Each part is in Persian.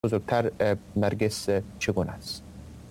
بزرگتر نرگس چگونه است؟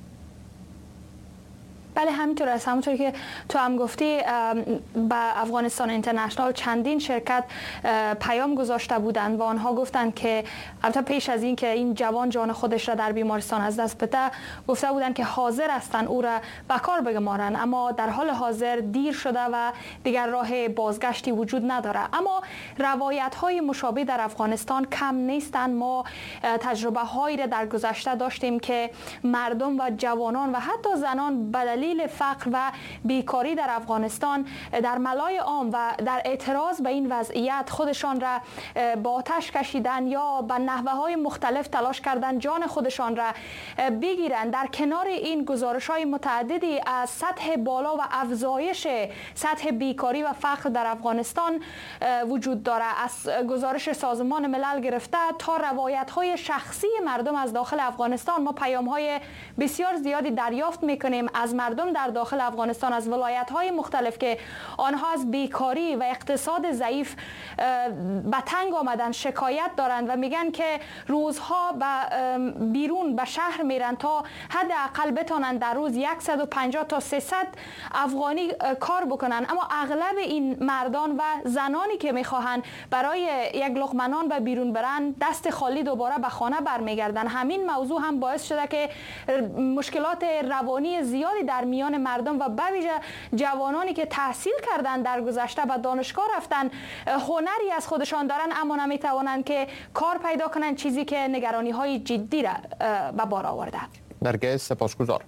بله همینطور است. همونطوری که تو هم گفتی به افغانستان اینترنشنال چندین شرکت پیام گذاشته بودند و آنها گفتند که البته پیش از این که این جوان جان خودش را در بیمارستان از دست بده گفته بودند که حاضر هستند او را به کار بگمارند، اما در حال حاضر دیر شده و دیگر راه بازگشتی وجود نداره. اما روایت های مشابه در افغانستان کم نیستند. ما تجربه هایی را در گذشته داشتیم که مردم و جوانان و حتی زنان به دلیل فقر و بیکاری در افغانستان در ملای عام و در اعتراض به این وضعیت خودشان را با آتش کشیدن یا به نحوه های مختلف تلاش کردن جان خودشان را بگیرند. در کنار این گزارش های متعددی از سطح بالا و افزایش سطح بیکاری و فقر در افغانستان وجود داره. از گزارش سازمان ملل گرفته تا روایت های شخصی مردم از داخل افغانستان ما پیام های بسیار زیادی دریافت میکنیم از مردم در داخل افغانستان از ولایت‌های مختلف که آنها از بیکاری و اقتصاد ضعیف به تنگ آمدن شکایت دارند و میگن که روزها بیرون به شهر میرن تا حداقل بتونن در روز 150 تا 300 افغانی کار بکنن، اما اغلب این مردان و زنانی که میخواهند برای یک لقمه نان به بیرون برن دست خالی دوباره به خانه برمیگردن. همین موضوع هم باعث شده که مشکلات روانی زیادی در میان مردم و به ویژه جوانانی که تحصیل کردن در گذشته و دانشگاه رفتن هنری از خودشان دارن اما نمیتوانند که کار پیدا کنند، چیزی که نگرانی های جدی را به بار آورده. نرگس سپاسگزار.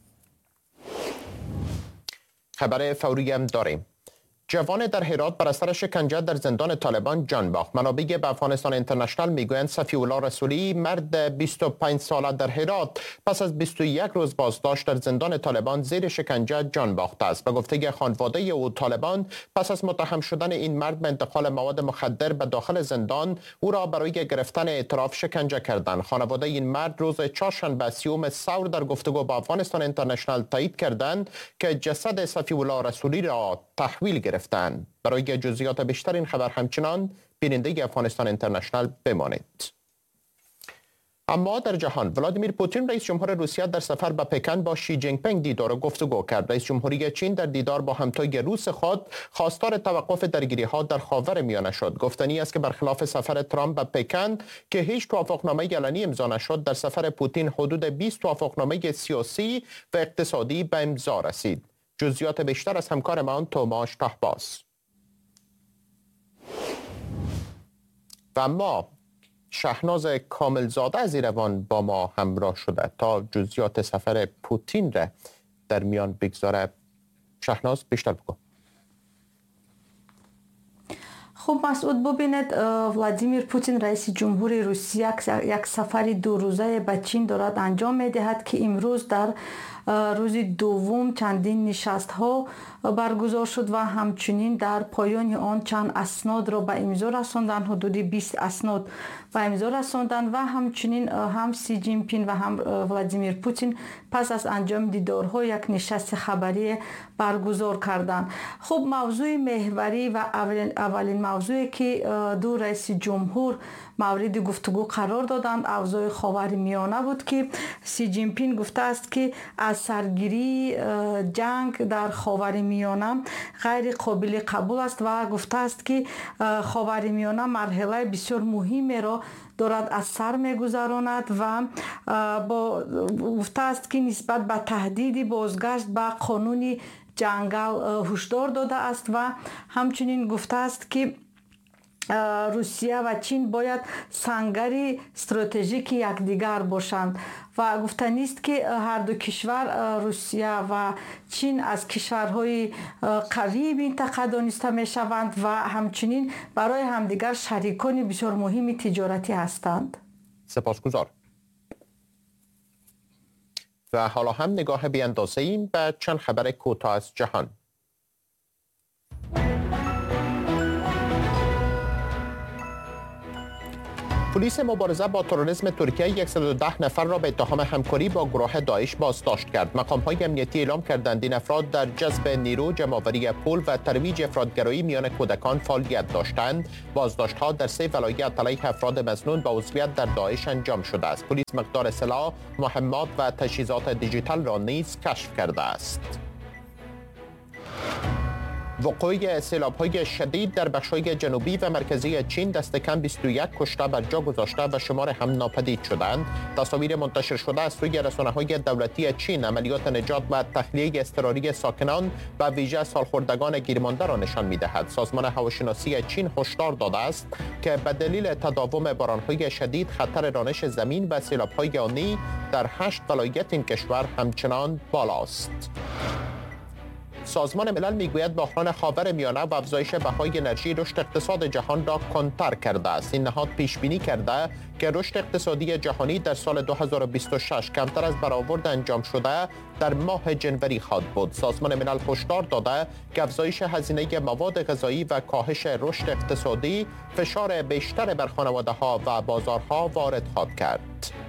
خبر فوری هم داریم. جوان در هرات بر اثر شکنجه در زندان طالبان جان باخت. منابع به افغانستان اینترنشنال میگویند صفی الله رسولی مرد 25 ساله در هرات پس از 21 روز بازداشت در زندان طالبان زیر شکنجه جان باخته است. به گفته خانواده او طالبان پس از متهم شدن این مرد به انتقال مواد مخدر به داخل زندان او را برای گرفتن اعتراف شکنجه کردند. خانواده این مرد روز چهارشنبه 30 ثور در گفتگو با افغانستان اینترنشنال تایید کردند که جسد صفی الله رسولی را تحویل گرفتند. برای جزئیات بیشتر این خبر همچنان بیننده افغانستان اینترنشنال بمانید. اما در جهان ولادیمیر پوتین رئیس جمهور روسیه در سفر به پکن با شی جینگ پینگ دیدار و گفتگو کرد. رئیس جمهوری چین در دیدار با همتای روس خود خواستار توقف درگیری ها در خاورمیانه شد. گفتنی است که برخلاف سفر ترامپ به پکن که هیچ توافقنامه علنی امضا نشد، در سفر پوتین حدود 20 توافقنامه سیاسی و اقتصادی به امضا رسید. جزئیات بیشتر از همکارمان توماش تحباس. و اما شهناز کاملزاده از ایروان با ما همراه شده تا جزئیات سفر پوتین را در میان بگذاره. شهناز بیشتر بگو. خب مسعود، ببینید ولادیمیر پوتین رئیس جمهور روسیه یک سفر 2 روزه به چین دارد انجام می‌دهد که امروز در روز دوم چندین نشست ها برگزار شد و همچنین در پایان آن چند اسناد را به امضا رساندن. حدود 20 اسناد به امضا رساندن و همچنین هم سی جین پینگ و هم ولادیمیر پوتین پس از انجام دیدارها یک نشست خبری برگزار کردند. خب موضوع محوری و اولین موضوعی که دو رئیس جمهور مورد گفتگو قرار دادند اوضاع خاورمیانه بود که سی جین پینگ گفته است که از سرگیری جنگ در خاورمیانه غیر قابل قبول است و گفته است که خاورمیانه مرحله بسیار مهمی را دارد از سر می‌گذراند و گفته است که نسبت به تهدید بازگشت به قانون جنگل هشدار داده است و همچنین گفته است که روسیه و چین باید سنگری استراتژیک یکدیگر باشند و گفتنی است که هر دو کشور روسیه و چین از کشورهای قوی منطقه دانسته می شوند و همچنین برای همدیگر شریکان بسیار مهم تجارتی هستند. سپاسگزار. و حالا هم نگاه بیاندازیم به چند خبر کوتاه از جهان. پلیس مبارزه با تروریسم ترکیه 110 نفر را به اتهام همکاری با گروه داعش بازداشت کرد. مقام‌های امنیتی اعلام کردند این افراد در جذب نیرو، جمع‌آوری پول و ترویج افراط‌گرایی میان کودکان فعالیت داشتند. بازداشت‌ها در 3 ولایت علیه افراد مظنون به عضویت در داعش انجام شده است. پلیس مقدار سلاح، مهمات و تجهیزات دیجیتال را نیز کشف کرده است. وقوع سیلاب‌های شدید در بخش‌های جنوبی و مرکزی چین دست کم 21 کشته بر جا گذاشته و شمار هم ناپدید شدند. تصاویر منتشر شده از سوی رسانه‌های دولتی چین عملیات نجات و تخلیه اضطراری ساکنان و ویژه سالخوردگان گیرمانده را نشان می‌دهد. سازمان هواشناسی چین هشدار داده است که به دلیل تداوم باران‌های شدید خطر رانش زمین و سیلاب‌های آنی در 8 ولایت این کشور همچنان بالاست. سازمان ملل میگوید بحران خاورمیانه و افزایش بهای انرژی رشد اقتصاد جهان را کنتر کرده است. این نهاد پیش بینی کرده که رشد اقتصادی جهانی در سال 2026 کمتر از برآورد انجام شده در ماه جنوری خواهد بود. سازمان ملل هشدار داده که افزایش هزینه مواد غذایی و کاهش رشد اقتصادی فشار بیشتر بر خانواده‌ها و بازارها وارد خواهد کرد.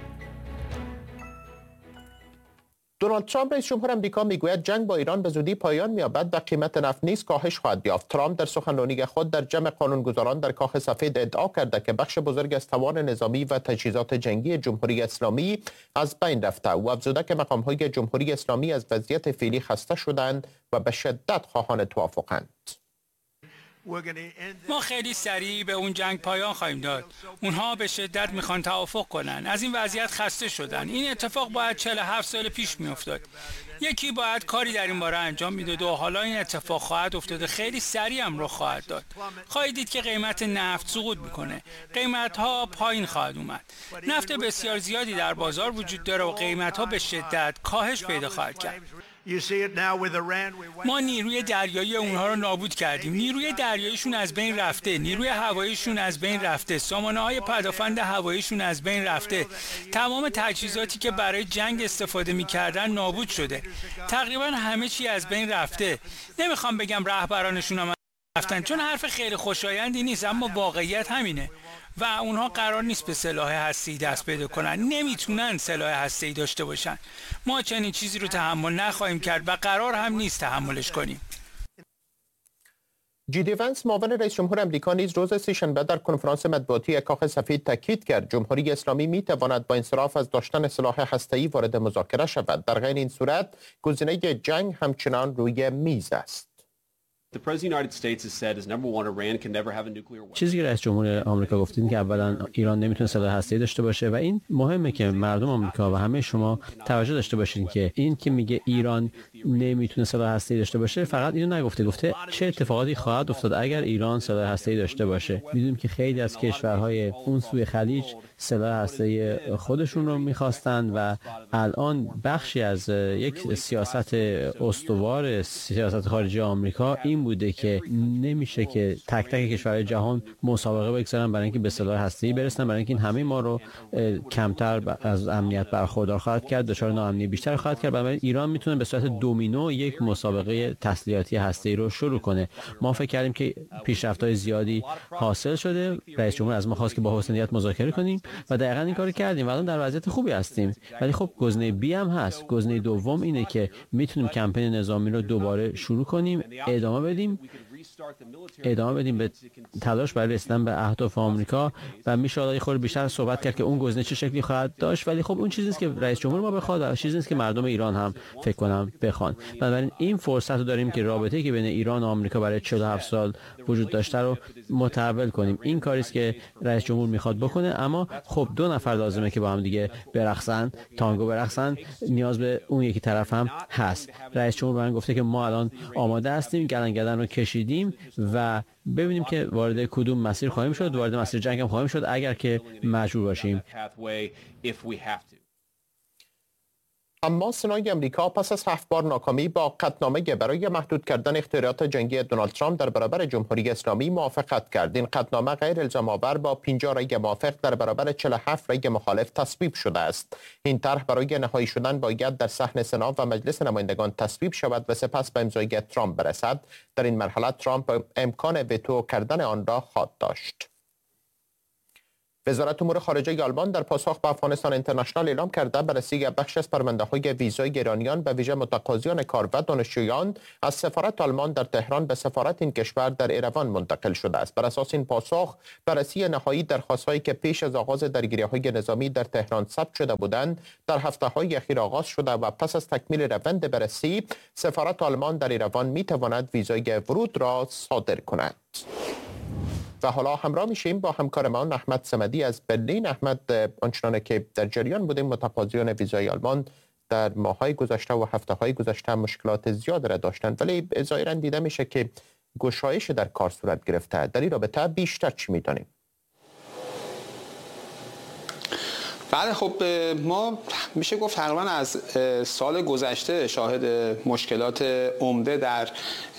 دونالد ترامپ رئیس جمهور آمریکا میگوید جنگ با ایران به زودی پایان می‌یابد و قیمت نفت نیز کاهش خواهد یافت. ترامپ در سخنرانی خود در جمع قانونگذاران در کاخ سفید ادعا کرده که بخش بزرگ از توان نظامی و تجهیزات جنگی جمهوری اسلامی از بین رفته و افزوده که مقام‌های جمهوری اسلامی از وضعیت فعلی خسته شدند و به شدت خواهان توافقند. ما خیلی سریع به اون جنگ پایان خواهیم داد. اونها به شدت میخوان توافق کنن. از این وضعیت خسته شدن. این اتفاق باید 47 سال پیش میافتاد. یکی باید کاری در این باره انجام میداد و حالا این اتفاق خواهد افتاد. خیلی سریع هم رخ خواهد داد. خواهید دید که قیمت نفت سقوط میکنه. قیمت ها پایین خواهد اومد. نفت بسیار زیادی در بازار وجود داره و قیمت ها به شدت کاهش پیدا خواهد کرد. ما نیروی دریایی اونها رو نابود کردیم. نیروی دریاییشون از بین رفته، نیروی هواییشون از بین رفته، سامانه‌های پدافند هواییشون از بین رفته. تمام تجهیزاتی که برای جنگ استفاده می‌کردن نابود شده. تقریبا همه چی از بین رفته. نمیخوام بگم رهبرانشون هم رفتن چون حرف خیلی خوشایندی نیست، اما واقعیت همینه. و اونها قرار نیست به سلاح هسته‌ای دست پیدا کنن. نمیتونن سلاح هسته‌ای داشته باشن. ما چنین چیزی رو تحمل نخواهیم کرد و قرار هم نیست تحملش کنیم. جی ونس معاون رئیس جمهور آمریکا نیز روز سه‌شنبه در کنفرانس مطبوعاتی کاخ سفید تاکید کرد جمهوری اسلامی میتواند با انصراف از داشتن سلاح هسته‌ای وارد مذاکره شود. در غیر این صورت گزینه جنگ همچنان روی میز است. چیزی که رئیس جمهور آمریکا گفتین که اولا ایران نمیتونه سلاح هسته‌ای داشته باشه و این مهمه که مردم آمریکا و همه شما توجه داشته باشین که این که میگه ایران نمیتونه سلاح هسته‌ای داشته باشه فقط اینو نگفته، گفته چه اتفاقاتی خواهد افتاد اگر ایران سلاح هسته‌ای داشته باشه. میدونیم که خیلی از کشورهای اون سوی خلیج سلاح هسته‌ای خودشون رو می‌خواستن و الان بخشی از یک سیاست استوار سیاست خارجی آمریکا این بوده که نمیشه که تک تک کشورهای جهان مسابقه بگذارن برای اینکه به سلاح هسته‌ای برسن، برای اینکه این همه ما رو کمتر از امنیت برخوردار خواهد کرد، دچار ناامنی بیشتر خواهد کرد. بنابراین ایران میتونه به صورت دومینو یک مسابقه تسلیحاتی هسته‌ای رو شروع کنه. ما فکر کردیم که پیشرفت‌های زیادی حاصل شده. رئیس جمهور از ما خواست که با حسن نیت مذاکره کنیم و دقیقاً این کارو کردیم و الان در وضعیت خوبی هستیم. ولی خب گزینه بی هم هست. گزینه دوم اینه که میتونیم کمپین نظامی رو دوباره شروع کنیم، ادامه بدیم به تلاش برای رسیدن به اهداف آمریکا و میشه یه خورده بیشتر صحبت کرد که اون گزینه چه شکلی خواهد داشت. ولی خب اون چیزی نیست که رئیس جمهور ما بخواد و چیزی نیست که مردم ایران هم فکر کنم بخوان. بنابراین این فرصت رو داریم که رابطه‌ای که بین ایران و آمریکا برای 47 سال وجود داشته رو متحول کنیم. این کاری است که رئیس جمهور میخواد بکنه، اما خب دو نفر لازمه که با هم دیگه برقصن، تانگو برقصن. نیاز به اون یکی طرف هم هست. رئیس جمهور من گفته که ما الان آماده هستیم، گلنگدن رو کشیدیم و ببینیم که وارد کدوم مسیر خواهیم شد. وارد مسیر جنگ هم خواهیم شد اگر که مجبور باشیم. اما سنای آمریکا پس از 7 بار ناکامی با قطعنامه برای محدود کردن اختیارات جنگی دونالد ترامپ در برابر جمهوری اسلامی موافقت کرد. این قطعنامه غیر الزام آور با 50 رأی موافق در برابر 47 رأی مخالف تصویب شده است. این طرح برای نهایی شدن باید در صحن سنا و مجلس نمایندگان تصویب شود و سپس به امضای ترامپ برسد. در این مرحله ترامپ امکان وتو کردن آن را خواهد داشت. وزارت امور خارجه آلمان در پاسخ به افغانستان اینترنشنال اعلام کرده بررسی بخش از پرونده‌های ویزای ایرانیان به ویژه متقاضیان کار و دانشجویان از سفارت آلمان در تهران به سفارت این کشور در ایروان منتقل شده است. بر اساس این پاسخ، بررسی نهایی درخواست‌هایی که پیش از آغاز درگیری‌های نظامی در تهران ثبت شده بودند در هفته‌های اخیر آغاز شده و پس از تکمیل روند بررسی، سفارت آلمان در ایروان می‌تواند ویزای ورود را صادر کند. و حالا همراه میشیم با همکارمان احمد صمدی از برلین. احمد، آنچنان که در جریان بودیم متقاضیان ویزای آلمان در ماه‌های گذشته و هفته‌های گذشته مشکلات زیاد را داشتند، ولی ظاهراً دیده میشه که گشایش در کار صورت گرفته. در این رابطه بیشتر چی می‌دانیم؟ بله، خب ما میشه گفت تقریبا از سال گذشته شاهد مشکلات عمده در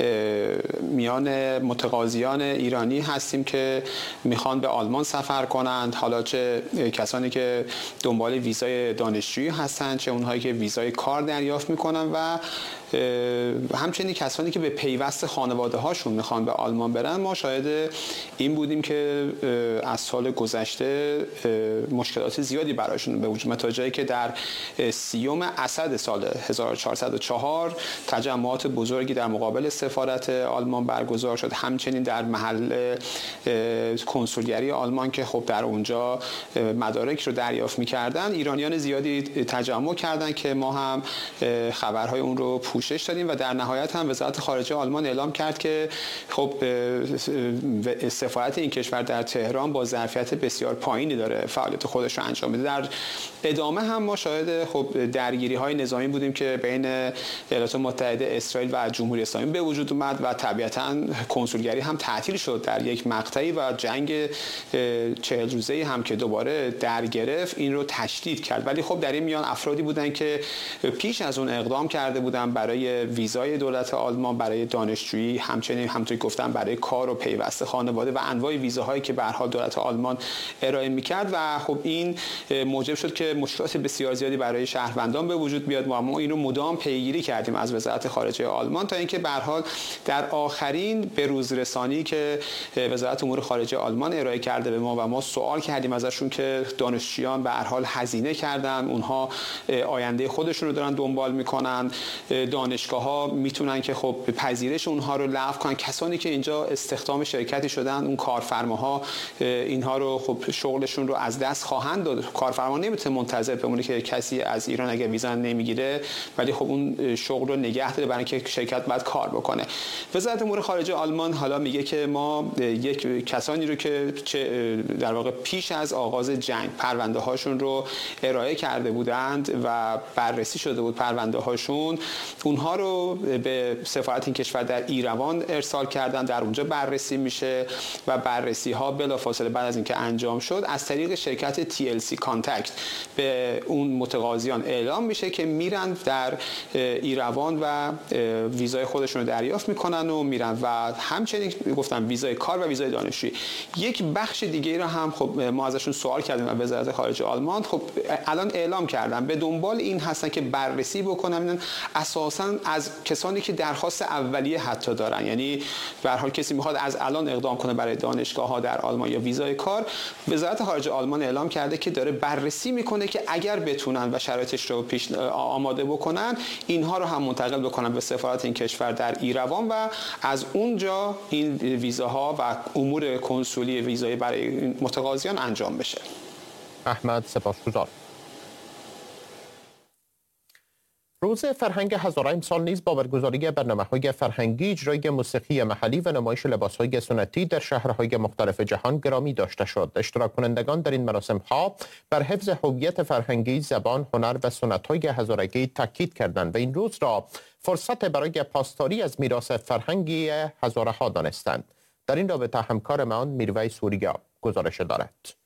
میان متقاضیان ایرانی هستیم که میخوان به آلمان سفر کنند، حالا چه کسانی که دنبال ویزای دانشجویی هستند، چه اونهایی که ویزای کار دریافت میکنن و همچنین کسانی که به پیوست خانواده هاشون میخوان به آلمان برن. ما شاهد این بودیم که از سال گذشته مشکلات زیادی براشون به وجود تا جایی که در 30 اسد سال 1404 تجمعات بزرگی در مقابل سفارت آلمان برگزار شد. همچنین در محل کنسولگری آلمان که خب در اونجا مدارک رو دریافت می‌کردن، ایرانیان زیادی تجمع کردند که ما هم خبرهای اون رو پوشش دادیم و در نهایت هم وزارت خارجه آلمان اعلام کرد که خب سفارت این کشور در تهران با ظرفیت بسیار پایینی داره فعالیت خودش رو انجام میده. در ادامه هم ما شاهد خب درگیری‌های نظامی بودیم که بین ایالات متحده اسرائیل و جمهوری اسلامی به وجود اومد و طبیعتاً کنسولگری هم تعطیل شد در یک مقطعی و جنگ 40 روزه‌ای هم که دوباره در گرفت این رو تشدید کرد. ولی خب در این میان افرادی بودن که پیش از اون اقدام کرده بودن برای ویزای دولت آلمان برای دانشجویی، همچنین همونطوری گفتم برای کار و پیوست خانواده و انواع ویزاهایی که به هر حال دولت آلمان ارائه می‌کرد و خب این موجب شد که مشکلات بسیار زیادی برای شهروندان به وجود بیاد و ما اینو مدام پیگیری کردیم از وزارت خارجه آلمان تا اینکه به هر حال در آخرین به روز رسانی که وزارت امور خارجه آلمان ارائه کرده به ما و ما سوال کردیم ازشون که دانشجویان به هر حال هزینه کردن، اونها آینده خودشون رو دارن دنبال میکنن، دانشگاه‌ها میتونن که خب پذیرش اونها رو لغو کنن، کسانی که اینجا استخدام شرکتی شدن اون کارفرماها اینها رو خب شغلشون رو از دست خواهند داد. کارفرما نمیتونه منتظر بمونه که کسی از ایران اگه ویزا نمیگیره ولی خب اون شغل رو نگه داره برای اینکه شرکت باید کار بکنه. وزارت امور خارجه آلمان حالا میگه که ما یک کسانی رو که در واقع پیش از آغاز جنگ پرونده هاشون رو ارائه کرده بودند و بررسی شده بود پرونده هاشون، اونها رو به سفارت این کشور در ایروان ارسال کردن، در اونجا بررسی میشه و بررسی ها بلافاصله بعد از اینکه انجام شد از طریق شرکت TLC کانتکت به اون متقاضیان اعلام میشه که میرن در ایروان و ویزای خودشون رو دریافت میکنن و میرن و همچنین گفتم ویزای کار و ویزای دانشجویی. یک بخش دیگه را هم خب ما ازشون سوال کردیم و وزارت خارجه آلمان خب الان اعلام کردن به دنبال این هستن که بررسی بکنن اساساً از کسانی که درخواست اولیه حتی دارن، یعنی به هر حال کسی میخواد از الان اقدام کنه برای دانشگاه‌ها در آلمان یا ویزای کار، وزارت خارجه آلمان اعلام کرده که داره بررسی میکنه که اگر بتونن و شرایطش رو پیش آماده بکنن اینها رو هم منتقل بکنن به سفارت این کشور در ایروان و از اونجا این ویزاها و امور کنسولی ویزایی برای متقاضیان انجام بشه. احمد سپاسگزار. روز فرهنگ هزاره امسال نیز با برگزاری برنامه‌های فرهنگی، اجرای موسیقی محلی و نمایش لباس‌های سنتی در شهرهای مختلف جهان گرامی داشته شد. اشتراک کنندگان در این مراسم‌ها بر حفظ هویت فرهنگی، زبان، هنر و سنت‌های هزارگی تاکید کردند و این روز را فرصت برای پاسداری از میراث فرهنگی هزاره‌ها دانستند. در این رابطه همکارمان میرویس سوریا گزارش دارد.